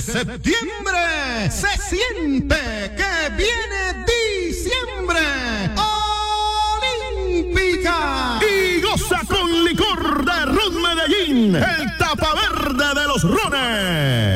Septiembre se siente que viene diciembre. Olímpica. Y goza con licor de Ron Medellín, el tapa verde de los rones.